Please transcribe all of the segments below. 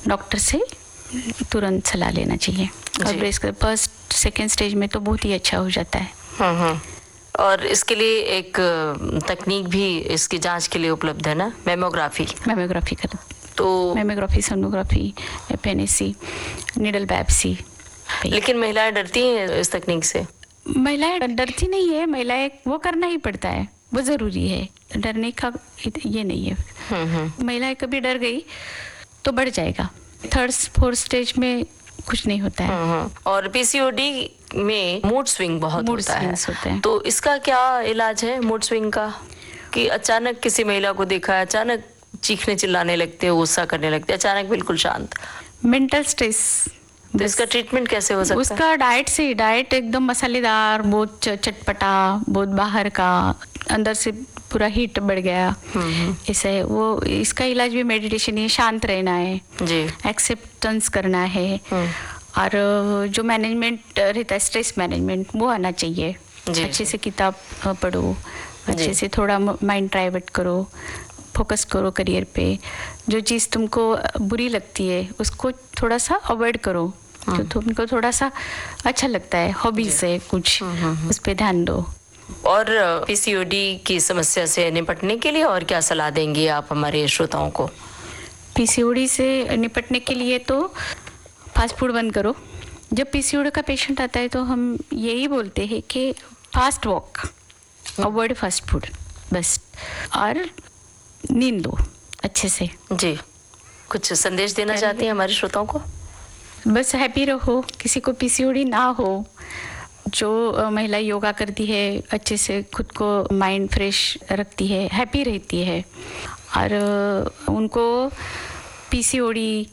Doctor से तुरंत सलाह लेना चाहिए। और ब्रेस्ट फर्स्ट सेकेंड स्टेज में तो बहुत ही अच्छा हो जाता है। और इसके लिए एक तकनीक भी इसकी जांच के लिए उपलब्ध है ना, मेमोग्राफी कर तो mammography, sonography, FNAC, needle biopsy. लेकिन महिलाएं डरती हैं इस तकनीक से? महिलाएं डरती नहीं है, महिलाएं वो करना ही पड़ता है, वो जरूरी है, डरने का ये नहीं है। महिलाएं कभी डर गई तो बढ़ जाएगा, थर्ड फोर्थ स्टेज में कुछ नहीं होता है। और पीसीओडी में मूड स्विंग बहुत होता है, तो इसका क्या इलाज है मूड स्विंग का? कि अचानक किसी महिला को देखा है, अचानक चीखने चिल्लाने लगते हैं, गुस्सा करने लगते हैं, अचानक बिल्कुल शांत। मेंटल स्ट्रेस, तो इसका ट्रीटमेंट कैसे हो सकता है? उसका डाइट से, डाइट एकदम मसालेदार, बहुत चटपटा, बहुत बाहर का, अंदर से पूरा हीट बढ़ गया, ऐसा है वो। इसका इलाज भी मेडिटेशन है, शांत रहना है जी, एक्सेप्टेंस करना है, और जो मैनेजमेंट रहता है, स्ट्रेस मैनेजमेंट, वो आना चाहिए। अच्छे से किताब पढ़ो, अच्छे से थोड़ा माइंड डाइवर्ट करो, फोकस करो करियर पे। जो चीज़ तुमको बुरी लगती है उसको थोड़ा सा अवॉइड करो, जो तुमको थोड़ा सा अच्छा लगता है, हॉबीज है कुछ, उस पे ध्यान दो। और पीसीओडी की समस्या से निपटने के लिए और क्या सलाह देंगी आप हमारे श्रोताओं को? पीसीओडी से निपटने के लिए तो फास्ट फूड बंद करो। जब पीसीओडी का पेशेंट आता है तो हम यही बोलते हैं कि fast walk, avoid fast food बस, और नींद लो अच्छे से। जी, कुछ संदेश देना चाहती हैं हमारे श्रोताओं को? बस हैप्पी रहो, किसी को पीसीओडी ना हो। जो महिला योगा करती है, अच्छे से खुद को माइंड फ्रेश रखती है, हैप्पी रहती है, और उनको पीसीओडी,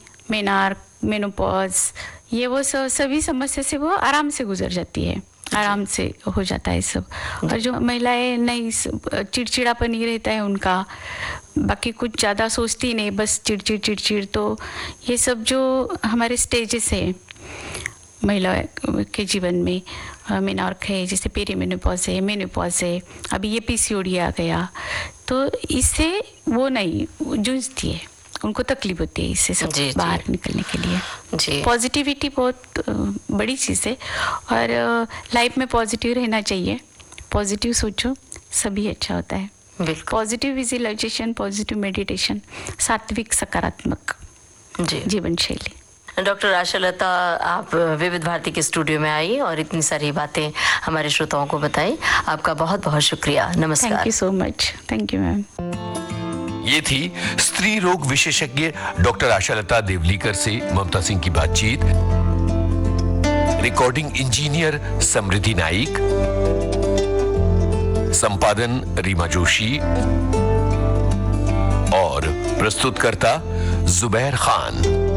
मेनोपॉज, ये वो सभी समस्या से वो आराम से गुजर जाती है, आराम से हो जाता है सब। और जो महिलाएं नहीं, चिड़चिड़ापन ही रहता है उनका, बाकी कुछ ज़्यादा सोचती नहीं, बस चिड़चिड़, तो ये सब जो हमारे स्टेजेस है महिला के जीवन में, मेनॉर्क है, जैसे पेरीमेनोपॉज है, मेनोपॉज है, अभी ये पीसीओडी आ गया, तो इससे वो नहीं जूझती है, उनको तकलीफ होती है इससे सब बाहर निकलने के लिए। पॉजिटिविटी बहुत बड़ी चीज़ है, और लाइफ में पॉजिटिव रहना चाहिए, पॉजिटिव सोचो, सभी अच्छा होता है। पॉजिटिव विजुअलाइजेशन, पॉजिटिव मेडिटेशन, सात्विक सकारात्मक जीवन शैली। डॉक्टर आशालता, आप विविध भारती के स्टूडियो में आई और इतनी सारी बातें हमारे श्रोताओं को बताई, आपका बहुत बहुत शुक्रिया। नमस्कार। Thank you so much. Thank you ma'am. ये थी स्त्री रोग विशेषज्ञ डॉक्टर आशालता देवलीकर से ममता सिंह की बातचीत। रिकॉर्डिंग इंजीनियर समृद्धि नाइक, संपादन रीमा जोशी और प्रस्तुतकर्ता जुबैर खान।